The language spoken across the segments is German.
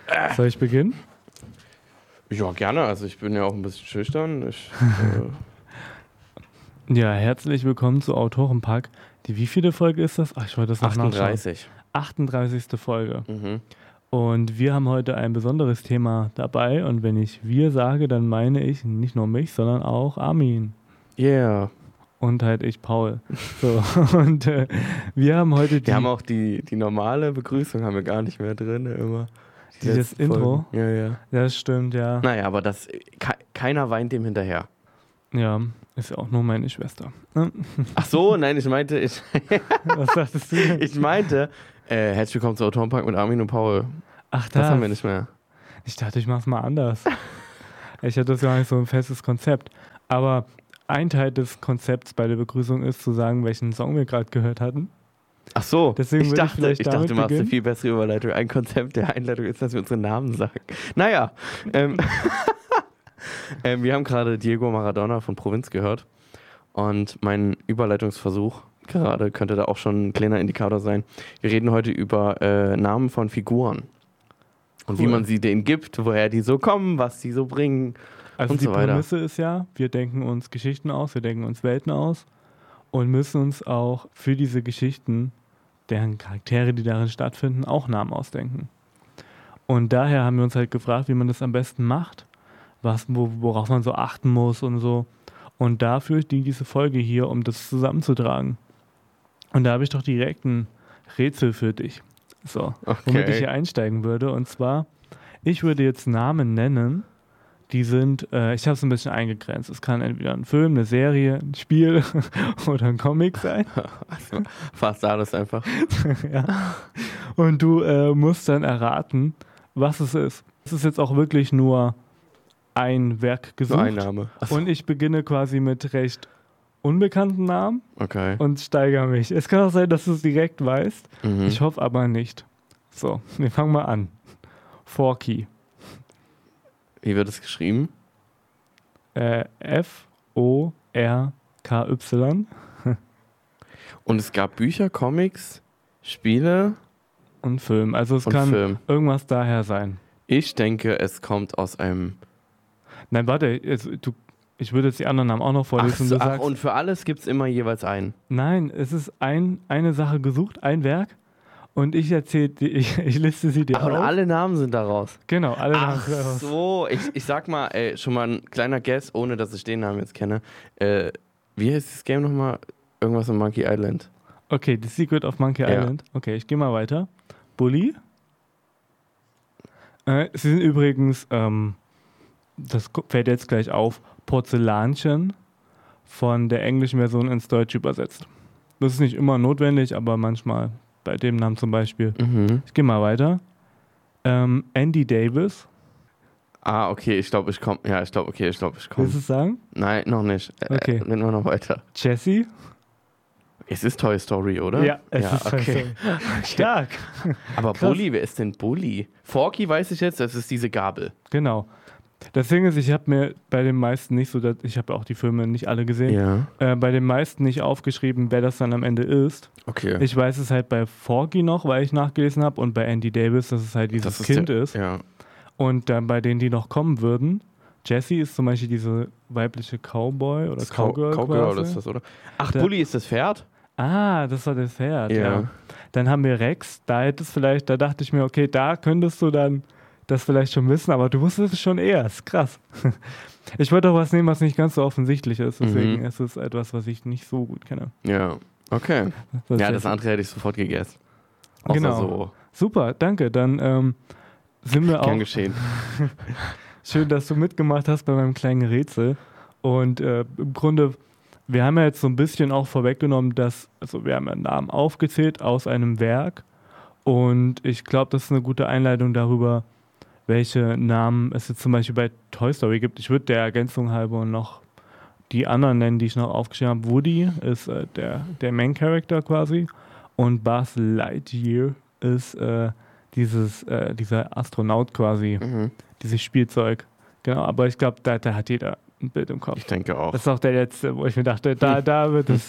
Soll ich beginnen? Ja, gerne. Also ich bin ja auch ein bisschen schüchtern. Ja, herzlich willkommen zu Autorenpack. Die wievielte Folge ist das? Ach, ich wollte das noch 38. nachschauen. 38. Folge. Mhm. Und wir haben heute ein besonderes Thema dabei. Und wenn ich wir sage, dann meine ich nicht nur mich, sondern auch Armin. Yeah. Und halt ich, Paul. So, und wir haben heute Wir haben auch die normale Begrüßung haben wir gar nicht mehr drin immer. Dieses Intro? Ja. Das stimmt, ja. Naja, aber keiner weint dem hinterher. Ja, ist ja auch nur meine Schwester. Ach so, nein, ich meinte, Was sagtest du denn? ich meinte, herzlich willkommen zu Autorenpack mit Armin und Paul. Ach, Das haben wir nicht mehr. Ich dachte, ich mach's mal anders. Ich hatte das gar nicht so ein festes Konzept. Aber ein Teil des Konzepts bei der Begrüßung ist, zu sagen, welchen Song wir gerade gehört hatten. Ach so, Deswegen ich würde dachte, vielleicht du damit machst eine beginnen. viel bessere Überleitung. Ein Konzept der Einleitung ist, dass wir unsere Namen sagen. Naja, wir haben gerade Diego Maradona von Provinz gehört und mein Überleitungsversuch gerade könnte da auch schon ein kleiner Indikator sein. Wir reden heute über Namen von Figuren und wie man sie denen gibt, woher die so kommen, was die so bringen Also und die so weiter. Prämisse ist ja, wir denken uns Geschichten aus, wir denken uns Welten aus und müssen uns auch für diese Geschichten, deren Charaktere, die darin stattfinden, auch Namen ausdenken. Und daher haben wir uns halt gefragt, wie man das am besten macht, worauf man so achten muss und so. Und dafür dient diese Folge hier, um das zusammenzutragen. Und da habe ich doch direkt ein Rätsel für dich. So, womit ich hier einsteigen würde. Und zwar, ich würde jetzt Namen nennen, die sind, ich habe es ein bisschen eingegrenzt. Es kann entweder ein Film, eine Serie, ein Spiel oder ein Comic sein. Also, fast alles einfach. Ja. Und du musst dann erraten, was es ist. Es ist jetzt auch wirklich nur ein Werk gesucht. Nur ein Name. Achso. Und ich beginne quasi mit recht unbekannten Namen Okay. und steigere mich. Es kann auch sein, dass du es direkt weißt. Mhm. Ich hoffe aber nicht. So, wir fangen mal an. Forky. Wie wird es geschrieben? F-O-R-K-Y. Und es gab Bücher, Comics, Spiele Und Film. Also es und kann Film. irgendwas daher sein. Ich denke, es kommt aus einem... Nein, warte, ich würde jetzt die anderen Namen auch noch vorlesen. so, Du sagst, und für alles gibt es immer jeweils einen. nein, es ist eine Sache gesucht, ein Werk. Und ich ich liste sie dir Ach, und auf. alle Namen sind daraus. Genau, alle Namen Ach sind daraus. so, ich sag mal, schon mal ein kleiner Guess, ohne dass ich den Namen jetzt kenne. Wie heißt das Game nochmal? Irgendwas in Monkey Island. Okay, The Secret of Monkey Ja. Island. Okay, ich gehe mal weiter. Bully. Sie sind übrigens, das fällt jetzt gleich auf, Porzellanchen von der englischen Version ins Deutsche übersetzt. Das ist nicht immer notwendig, aber manchmal bei dem Namen zum Beispiel. Mhm. Ich gehe mal weiter. Andy Davis. Ah, okay, ich glaube, ich komme. Ja, ich glaube, ich komme. Willst du es sagen? Nein, noch nicht. Okay. Nehmen wir noch weiter. Jesse. Es ist Toy Story, oder? Ja, es ist okay. stark. Aber Krass. Bully, wer ist denn Bully? Forky weiß ich jetzt, das ist diese Gabel. Genau. Das Ding ist, ich habe mir bei den meisten nicht so, ich habe auch die Filme nicht alle gesehen, Ja. bei den meisten nicht aufgeschrieben, wer das dann am Ende ist. Okay. Ich weiß es halt bei Forky noch, weil ich nachgelesen habe, und bei Andy Davis, dass es halt dieses Kind ist. Ja. Und dann bei denen, die noch kommen würden, Jessie ist zum Beispiel diese weibliche Cowboy oder Cowgirl Cowgirl quasi. ist das, oder? Ach, Da- Bully ist das Pferd? Ah, das war das Pferd, Ja. ja. Dann haben wir Rex, da dachte ich mir, okay, da könntest du dann das vielleicht schon wissen, aber du wusstest es schon eher, ist krass. Ich wollte auch was nehmen, was nicht ganz so offensichtlich ist, deswegen ist es etwas, was ich nicht so gut kenne. Ja. Okay. Das Ja, ist das andere hätte ich sofort gegessen. Außer Genau. so. Super, danke. Dann sind wir Gern auch. geschehen. Schön, dass du mitgemacht hast bei meinem kleinen Rätsel. Und im Grunde, wir haben ja jetzt so ein bisschen auch vorweggenommen, also wir haben ja Namen aufgezählt aus einem Werk. Und ich glaube, das ist eine gute Einleitung darüber, welche Namen es jetzt zum Beispiel bei Toy Story gibt. Ich würde der Ergänzung halber noch die anderen nennen, die ich noch aufgeschrieben habe. Woody ist der Main Character quasi. Und Buzz Lightyear ist dieser Astronaut quasi, dieses Spielzeug. Genau, aber ich glaube, da hat jeder ein Bild im Kopf. Ich denke auch. Das ist auch der letzte, wo ich mir dachte, da wird es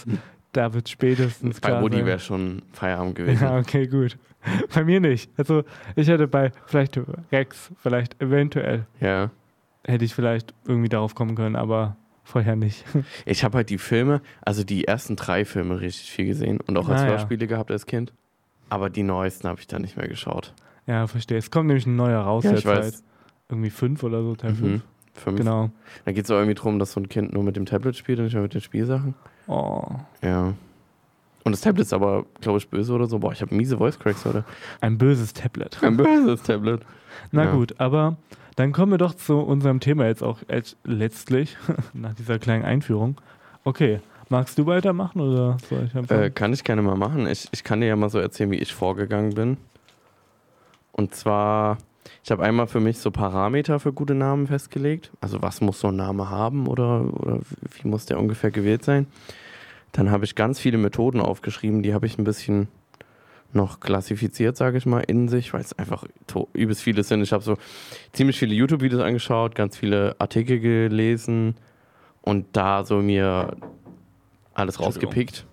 Da wird spätestens Bei klar Woody sein. wäre schon Feierabend gewesen. Ja, okay, gut. Bei mir nicht. Also ich hätte bei vielleicht Rex, vielleicht eventuell, Ja. hätte ich vielleicht irgendwie darauf kommen können, aber vorher nicht. Ich habe halt die Filme, also die ersten 3 Filme richtig viel gesehen und auch als Ah, ja. Hörspiele gehabt als Kind. Aber die neuesten habe ich dann nicht mehr geschaut. Ja, verstehe. Es kommt nämlich ein neuer raus Ja, der ich weiß. Zeit. Irgendwie 5 oder so, Teil 5. Mhm. 5. Genau. Da geht es auch irgendwie darum, dass so ein Kind nur mit dem Tablet spielt und nicht mehr mit den Spielsachen. Oh, Ja. Und das Tablet ist aber, glaube ich, böse oder so. Boah, ich habe miese Voice Cracks heute. ein böses Tablet. Ein böses Tablet. Na Ja. gut, aber dann kommen wir doch zu unserem Thema jetzt auch letztlich, nach dieser kleinen Einführung. Okay, magst du weitermachen oder soll ich einfach? Kann ich gerne mal machen. Ich kann dir ja mal so erzählen, wie ich vorgegangen bin. Und zwar, ich habe einmal für mich so Parameter für gute Namen festgelegt. Also was muss so ein Name haben oder wie muss der ungefähr gewählt sein. Dann habe ich ganz viele Methoden aufgeschrieben, die habe ich ein bisschen noch klassifiziert, sage ich mal, in sich, weil es einfach übelst viele sind. Ich habe so ziemlich viele YouTube-Videos angeschaut, ganz viele Artikel gelesen und da so mir alles rausgepickt.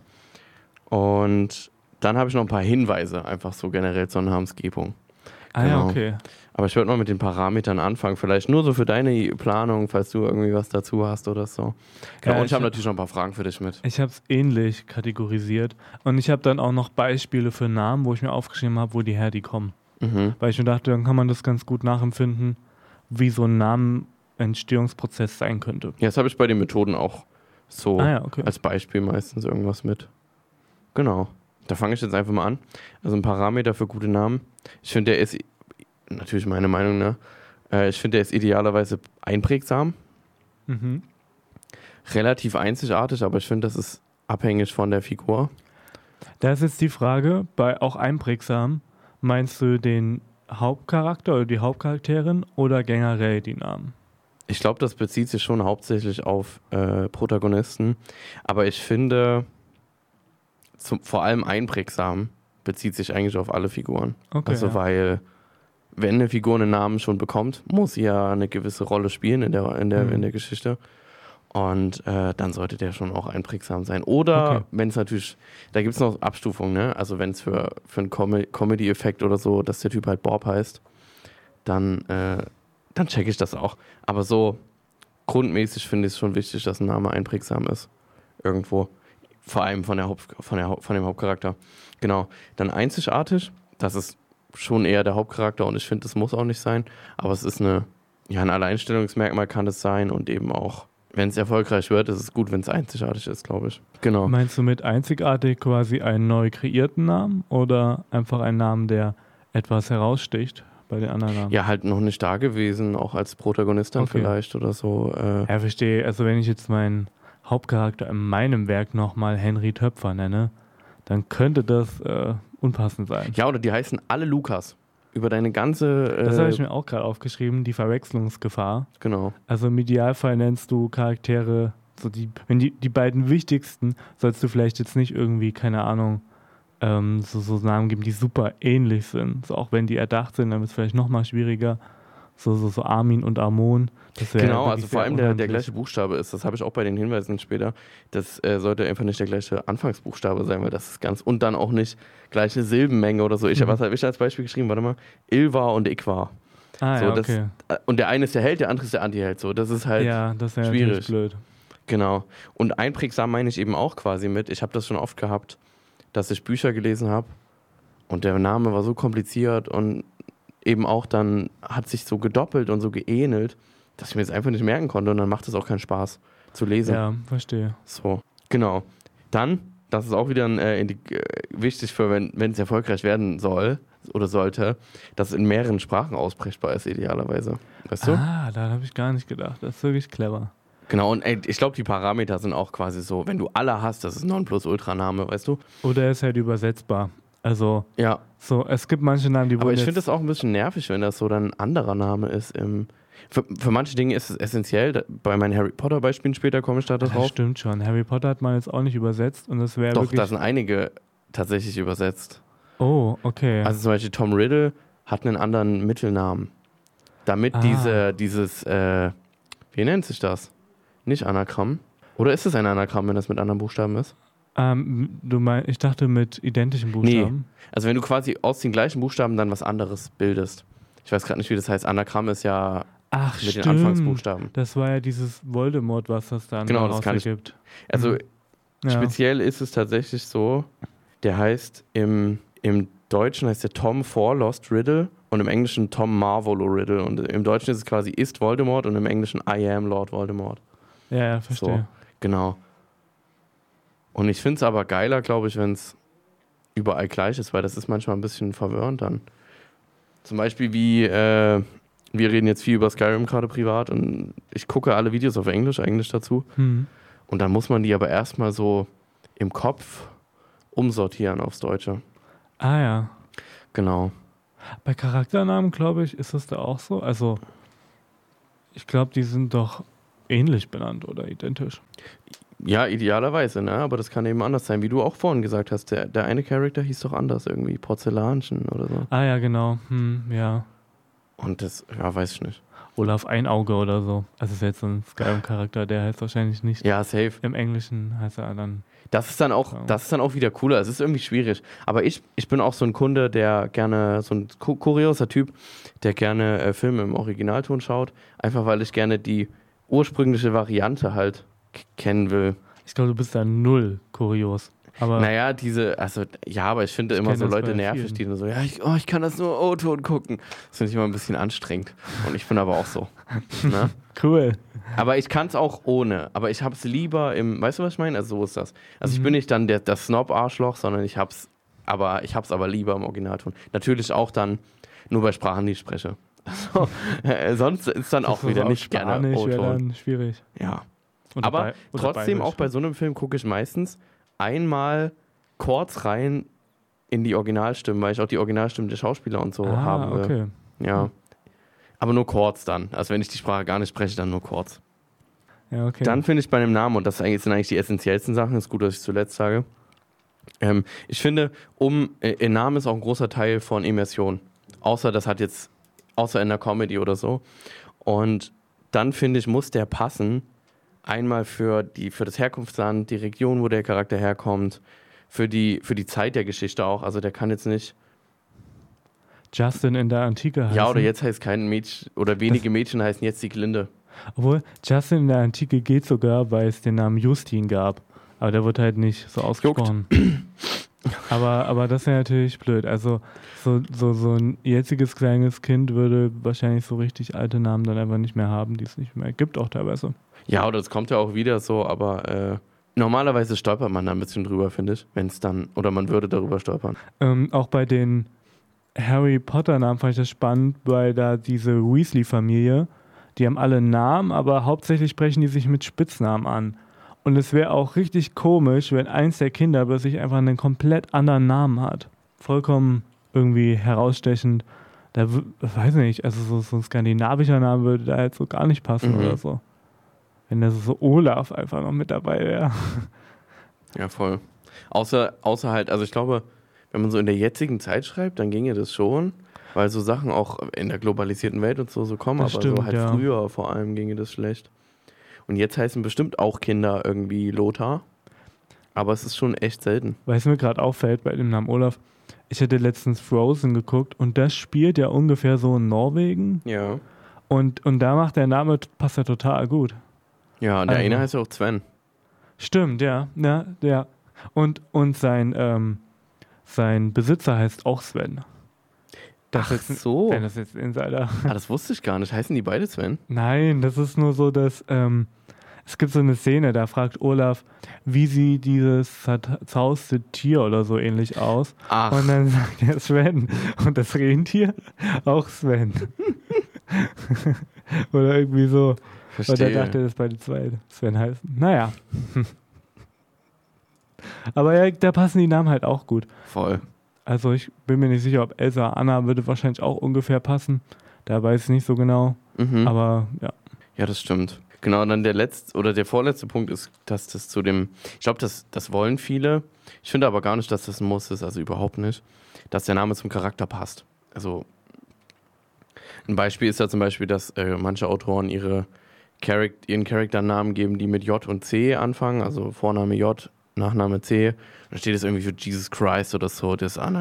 Und dann habe ich noch ein paar Hinweise, einfach so generell zur Namensgebung. Ah ja, genau. okay. Aber ich würde mal mit den Parametern anfangen, vielleicht nur so für deine Planung, falls du irgendwie was dazu hast oder so. Genau, Ja, und ich habe hab- natürlich noch ein paar Fragen für dich mit. Ich habe es ähnlich kategorisiert und ich habe dann auch noch Beispiele für Namen, wo ich mir aufgeschrieben habe, wo die kommen. Mhm. Weil ich mir dachte, dann kann man das ganz gut nachempfinden, wie so ein Namenentstehungsprozess sein könnte. Ja, das habe ich bei den Methoden auch so Ah ja, okay. als Beispiel meistens irgendwas mit. Genau. Da fange ich jetzt einfach mal an. Also ein Parameter für gute Namen. Ich finde, der ist, natürlich meine Meinung, ne? Ich finde, der ist idealerweise einprägsam, Mhm. relativ einzigartig, aber ich finde, das ist abhängig von der Figur. Da ist jetzt die Frage, bei auch einprägsam, meinst du den Hauptcharakter oder die Hauptcharakterin oder generell die Namen? Ich glaube, das bezieht sich schon hauptsächlich auf Protagonisten, aber ich finde, vor allem einprägsam bezieht sich eigentlich auf alle Figuren. Okay, Also ja. weil, wenn eine Figur einen Namen schon bekommt, muss sie ja eine gewisse Rolle spielen in der Geschichte. Und dann sollte der schon auch einprägsam sein. Oder Okay. wenn es natürlich, da gibt es noch Abstufungen, ne? Also wenn es für einen Comedy-Effekt oder so, dass der Typ halt Bob heißt, dann checke ich das auch. Aber so grundmäßig finde ich es schon wichtig, dass ein Name einprägsam ist. Irgendwo. Vor allem von dem Hauptcharakter. Genau. Dann einzigartig, das ist schon eher der Hauptcharakter und ich finde, das muss auch nicht sein. Aber es ist ein Alleinstellungsmerkmal kann es sein und eben auch, wenn es erfolgreich wird, ist es gut, wenn es einzigartig ist, glaube ich. Genau. Meinst du mit einzigartig quasi einen neu kreierten Namen oder einfach einen Namen, der etwas heraussticht bei den anderen Namen? Ja, halt noch nicht da gewesen, auch als Protagonist dann Okay. vielleicht oder so. Ja, verstehe. Also wenn ich jetzt meinen Hauptcharakter in meinem Werk nochmal Henry Töpfer nenne, dann könnte das unpassend sein. Ja, oder die heißen alle Lukas. Über deine ganze... Das habe ich mir auch gerade aufgeschrieben, die Verwechslungsgefahr. Genau. Also im Idealfall nennst du Charaktere, so wenn die beiden wichtigsten, sollst du vielleicht jetzt nicht irgendwie, keine Ahnung, so Namen geben, die super ähnlich sind. So auch wenn die erdacht sind, dann wird es vielleicht nochmal schwieriger. So Armin und Amon. Das wäre Genau, wirklich also vor sehr allem der unhandlich. gleiche Buchstabe ist. Das habe ich auch bei den Hinweisen später. Das sollte einfach nicht der gleiche Anfangsbuchstabe sein, weil das ist ganz... Und dann auch nicht gleiche Silbenmenge oder so. Was habe ich als Beispiel geschrieben? Warte mal. Ilva und Ikwa. Ah so, ja, okay. Und der eine ist der Held, der andere ist der Antiheld. So, das ist halt Ja, das wäre schwierig. natürlich blöd. Genau. Und einprägsam meine ich eben auch quasi mit. Ich habe das schon oft gehabt, dass ich Bücher gelesen habe und der Name war so kompliziert und eben auch dann hat sich so gedoppelt und so geähnelt, dass ich mir das einfach nicht merken konnte und dann macht es auch keinen Spaß zu lesen. Ja, verstehe. So, genau. Dann, das ist auch wieder wichtig für, wenn es erfolgreich werden soll oder sollte, dass es in mehreren Sprachen aussprechbar ist, idealerweise. Weißt du? Ah, da habe ich gar nicht gedacht. Das ist wirklich clever. Genau, und ich glaube, die Parameter sind auch quasi so, wenn du alle hast, das ist Nonplusultra-Name, weißt du? Oder er ist halt übersetzbar. Also, Ja, so, es gibt manche Namen, die aber wurden ich jetzt... finde das auch ein bisschen nervig, wenn das so dann ein anderer Name ist. Für manche Dinge ist es essentiell. Bei meinen Harry Potter-Beispielen später komme ich da Das drauf. stimmt schon. Harry Potter hat man jetzt auch nicht übersetzt und das wäre Doch, wirklich... da sind einige tatsächlich übersetzt. Oh, okay. Also zum Beispiel Tom Riddle hat einen anderen Mittelnamen. Damit dieses, wie nennt sich das? Nicht Anagramm. Oder ist es ein Anagramm, wenn das mit anderen Buchstaben ist? Ich dachte mit identischen Buchstaben. Also wenn du quasi aus den gleichen Buchstaben dann was anderes bildest. Ich weiß gerade nicht, wie das heißt. Anagramm ist ja mit den Anfangsbuchstaben. Das war ja dieses Voldemort, was das dann das kann ergibt. Also speziell ist es tatsächlich so, der heißt im Deutschen heißt der Tom Forlost Riddle und im Englischen Tom Marvolo Riddle. Und im Deutschen ist es quasi ist Voldemort und im Englischen I am Lord Voldemort. Ja, verstehe. So, genau. Und ich finde es aber geiler, glaube ich, wenn es überall gleich ist, weil das ist manchmal ein bisschen verwirrend dann. Zum Beispiel wir reden jetzt viel über Skyrim gerade privat und ich gucke alle Videos auf Englisch dazu. Und dann muss man die aber erstmal so im Kopf umsortieren aufs Deutsche. Ah ja. Genau. Bei Charakternamen, glaube ich, ist das da auch so. Also, ich glaube, die sind doch ähnlich benannt oder identisch. Ja, idealerweise, ne? Aber das kann eben anders sein, wie du auch vorhin gesagt hast. Der eine Charakter hieß doch anders irgendwie, Porzellanchen oder so. Ah ja, genau. Ja. Und das, weiß ich nicht. Olaf Einauge oder so. Also ist jetzt so ein Skyrim-Charakter, der heißt wahrscheinlich nicht. Ja, safe. Im Englischen heißt er dann. Das ist dann auch wieder cooler. Es ist irgendwie schwierig. Aber ich bin auch so ein Kunde, der gerne, so ein kurioser Typ, der gerne Filme im Originalton schaut. Einfach weil ich gerne die ursprüngliche Variante halt kennen will. Ich glaube, du bist da null kurios. Aber naja, aber ich finde immer so Leute nervig, die nur so, ich kann das nur O-Ton gucken. Das finde ich immer ein bisschen anstrengend. Und ich bin aber auch so. Ne? Cool. Aber ich kann es auch ohne. Aber ich habe es lieber weißt du, was ich meine? Also so ist das. Also ich bin nicht dann das Snob-Arschloch, sondern ich hab's aber lieber im Originalton. Natürlich auch dann nur bei Sprachen, die ich spreche. Also, sonst ist dann auch wieder nicht gerne O-Ton. Dann schwierig. Ja. Aber trotzdem, auch bei so einem Film gucke ich meistens einmal kurz rein in die Originalstimmen, weil ich auch die Originalstimmen der Schauspieler und so haben will. Okay. Ja. Aber nur kurz dann. Also wenn ich die Sprache gar nicht spreche, dann nur kurz. Ja, okay. Dann finde ich bei dem Namen, und das sind eigentlich die essentiellsten Sachen, ist gut, dass ich zuletzt sage, ich finde, ein Name ist auch ein großer Teil von Immersion. Außer in der Comedy oder so. Und dann finde ich, muss der passen. Einmal für das Herkunftsland, die Region, wo der Charakter herkommt, für die Zeit der Geschichte auch. Also der kann jetzt nicht Justin in der Antike heißen. Ja, oder jetzt heißt kein Mädchen, oder wenige Mädchen heißen jetzt die Glinde. Obwohl, Justin in der Antike geht sogar, weil es den Namen Justin gab. Aber der wird halt nicht so ausgesprochen. Aber das wäre natürlich blöd. Also so ein jetziges kleines Kind würde wahrscheinlich so richtig alte Namen dann einfach nicht mehr haben, die es nicht mehr gibt, auch teilweise. Ja, oder es kommt ja auch wieder so, aber normalerweise stolpert man da ein bisschen drüber, finde ich, oder man würde darüber stolpern. Auch bei den Harry Potter Namen fand ich das spannend, weil da diese Weasley-Familie, die haben alle Namen, aber hauptsächlich sprechen die sich mit Spitznamen an. Und es wäre auch richtig komisch, wenn eins der Kinder plötzlich einfach einen komplett anderen Namen hat. Vollkommen irgendwie herausstechend. Weiß nicht, also so ein skandinavischer Name würde da jetzt so gar nicht passen oder so. Wenn da so Olaf einfach noch mit dabei wäre. Ja, voll. Außer halt, also ich glaube, wenn man so in der jetzigen Zeit schreibt, dann ginge das schon, weil so Sachen auch in der globalisierten Welt und so kommen, Das aber stimmt, so halt ja. Früher vor allem ginge das schlecht. Und jetzt heißen bestimmt auch Kinder irgendwie Lothar, aber es ist schon echt selten. Weißt du, mir gerade auffällt bei dem Namen Olaf, ich hatte letztens Frozen geguckt und das spielt ja ungefähr so in Norwegen. Ja. Und da macht der Name, passt ja total gut. Ja, und der eine heißt ja auch Sven. Stimmt, ja. Und sein Besitzer heißt auch Sven. Das so. Wenn das jetzt Insider. Das wusste ich gar nicht. Heißen die beide Sven? Nein, das ist nur so, dass es gibt so eine Szene, da fragt Olaf, wie sieht dieses zerzauste Tier oder so ähnlich aus. Ach. Und dann sagt er Sven. Und das Rentier auch Sven. Oder irgendwie so. Verstehe. Und er dachte, dass beide zwei Sven heißen. Naja. Aber ja, da passen die Namen halt auch gut. Voll. Also ich bin mir nicht sicher, ob Elsa Anna würde wahrscheinlich auch ungefähr passen. Da weiß ich nicht so genau. Aber ja. Ja, das stimmt. Genau, und dann der vorletzte Punkt ist, dass das ich glaube, das wollen viele. Ich finde aber gar nicht, dass das ein Muss ist, also überhaupt nicht, dass der Name zum Charakter passt. Also ein Beispiel ist ja zum Beispiel, dass manche Autoren ihren Charakternamen geben, die mit J und C anfangen, also Vorname J, Nachname C. Dann steht es irgendwie für Jesus Christ oder so,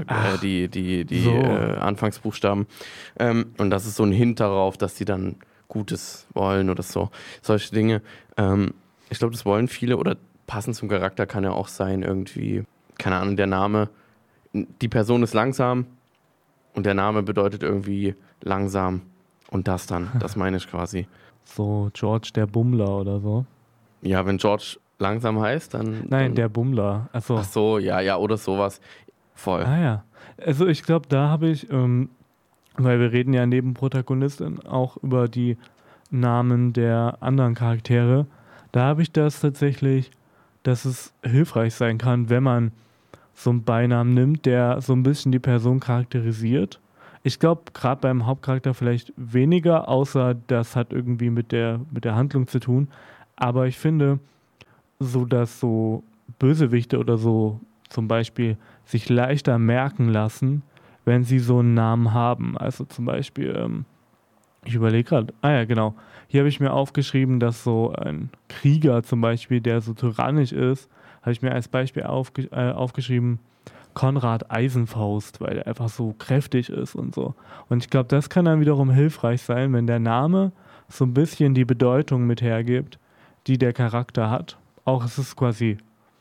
die so. Anfangsbuchstaben. Und das ist so ein Hint darauf, dass die dann Gutes wollen oder so. Solche Dinge. Ich glaube, das wollen viele oder passend zum Charakter kann ja auch sein, irgendwie, keine Ahnung, der Name. Die Person ist langsam und der Name bedeutet irgendwie langsam und das meine ich quasi. So George der Bummler oder so. Ja, wenn George langsam heißt, dann... Nein, dann, der Bummler. Ach so, ja, oder sowas. Voll. Ah ja. Also ich glaube, da habe ich, weil wir reden ja neben Protagonistin auch über die Namen der anderen Charaktere, da habe ich das tatsächlich, dass es hilfreich sein kann, wenn man so einen Beinamen nimmt, der so ein bisschen die Person charakterisiert. Ich glaube, gerade beim Hauptcharakter vielleicht weniger, außer das hat irgendwie mit der Handlung zu tun. Aber ich finde, so dass so Bösewichte oder so zum Beispiel sich leichter merken lassen, wenn sie so einen Namen haben. Also zum Beispiel, ich überlege gerade, ja genau, hier habe ich mir aufgeschrieben, dass so ein Krieger zum Beispiel, der so tyrannisch ist, habe ich mir als Beispiel aufgeschrieben, Konrad Eisenfaust, weil der einfach so kräftig ist und so. Und ich glaube, das kann dann wiederum hilfreich sein, wenn der Name so ein bisschen die Bedeutung mit hergibt, die der Charakter hat. Auch es ist quasi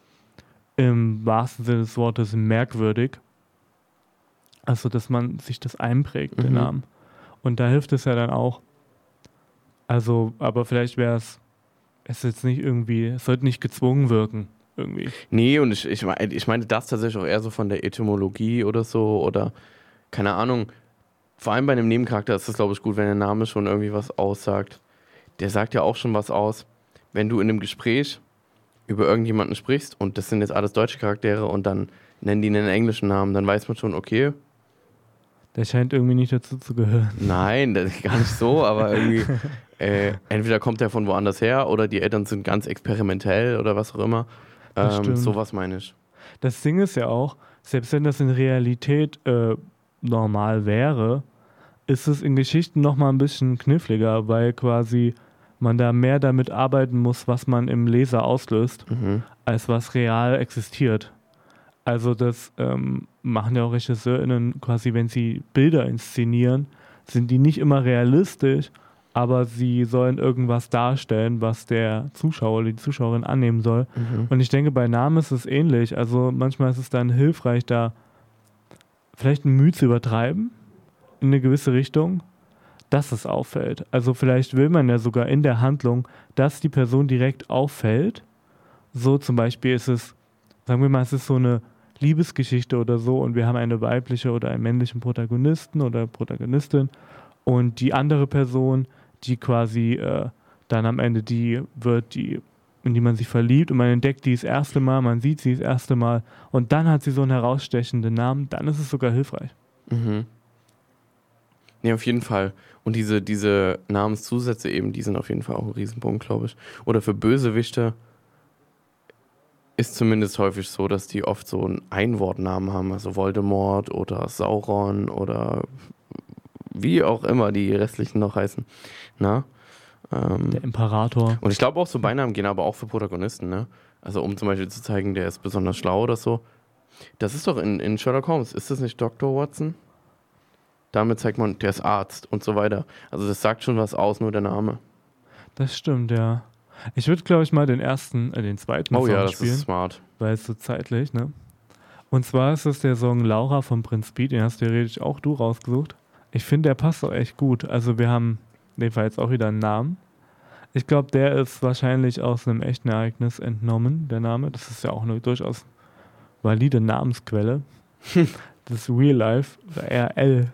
im wahrsten Sinne des Wortes merkwürdig. Also, dass man sich das einprägt, den Namen. Und da hilft es ja dann auch. Also, aber vielleicht wäre es jetzt nicht irgendwie, es sollte nicht gezwungen wirken, irgendwie. Nee, und ich meine das tatsächlich auch eher so von der Etymologie oder so oder, keine Ahnung, vor allem bei einem Nebencharakter ist es, glaube ich, gut, wenn der Name schon irgendwie was aussagt. Der sagt ja auch schon was aus. Wenn du in einem Gespräch über irgendjemanden sprichst und das sind jetzt alles deutsche Charaktere und dann nennen die einen englischen Namen, dann weiß man schon, okay. Der scheint irgendwie nicht dazu zu gehören. Nein, das ist gar nicht so, aber irgendwie entweder kommt der von woanders her oder die Eltern sind ganz experimentell oder was auch immer. Sowas meine ich. Das Ding ist ja auch, selbst wenn das in Realität normal wäre, ist es in Geschichten nochmal ein bisschen kniffliger, weil quasi man da mehr damit arbeiten muss, was man im Leser auslöst, als was real existiert. Also das machen ja auch RegisseurInnen quasi, wenn sie Bilder inszenieren, sind die nicht immer realistisch, aber sie sollen irgendwas darstellen, was der Zuschauer oder die Zuschauerin annehmen soll. Und ich denke, bei Namen ist es ähnlich. Also manchmal ist es dann hilfreich, da vielleicht ein Mühe zu übertreiben in eine gewisse Richtung, dass es auffällt. Also vielleicht will man ja sogar in der Handlung, dass die Person direkt auffällt. So zum Beispiel ist es, sagen wir mal, es ist so eine Liebesgeschichte oder so und wir haben eine weibliche oder einen männlichen Protagonisten oder Protagonistin und die andere Person, die quasi dann am Ende in die man sich verliebt und man entdeckt die das erste Mal, man sieht sie das erste Mal und dann hat sie so einen herausstechenden Namen, dann ist es sogar hilfreich. Nee, auf jeden Fall. Und diese Namenszusätze eben, die sind auf jeden Fall auch ein Riesenpunkt, glaube ich. Oder für Bösewichte ist zumindest häufig so, dass die oft so einen Einwortnamen haben, also Voldemort oder Sauron oder wie auch immer die restlichen noch heißen. Na? Der Imperator. Und ich glaube auch so Beinamen gehen aber auch für Protagonisten, ne? Also um zum Beispiel zu zeigen, der ist besonders schlau oder so. Das ist doch in Sherlock Holmes, ist das nicht Dr. Watson? Damit zeigt man, der ist Arzt und so weiter. Also das sagt schon was aus, nur der Name. Das stimmt, ja. Ich würde, glaube ich, mal den zweiten Song das spielen. Ist smart. Weil es so zeitlich, ne? Und zwar ist es der Song Laura von Prinz Pi, den hast theoretisch auch du rausgesucht. Ich finde, der passt auch echt gut. Also wir haben in dem Fall jetzt auch wieder einen Namen. Ich glaube, der ist wahrscheinlich aus einem echten Ereignis entnommen, der Name. Das ist ja auch eine durchaus valide Namensquelle. Das ist Real Life, oder RL.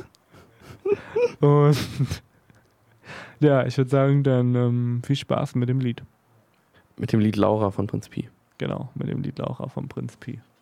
Und ja, ich würde sagen, dann viel Spaß mit dem Lied. Mit dem Lied Laura von Prinz Pi. Genau, mit dem Lied Laura von Prinz Pi.